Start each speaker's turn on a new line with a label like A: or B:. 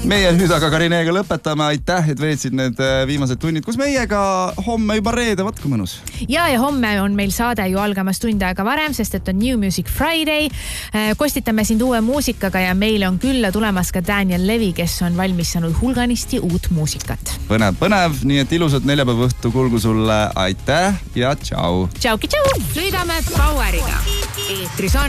A: Meie nüüd aga Karineega lõpetame. Aitäh, et veetsid need viimased tunnid, kus meiega homme juba reede, vaat kui mõnus.
B: Ja homme on meil saade ju algamas tund aega varem, sest et on New Music Friday. Kostitame sind uue muusikaga ja meile on külla tulemas ka Daniel Levi, kes on valmistanud hulganisti uut muusikat.
A: Põnev, nii et ilusat neljapäeva õhtu kulgu sulle. Aitäh ja tšau.
B: Tšauki, tšau! Sõidame Poweriga. Eetris on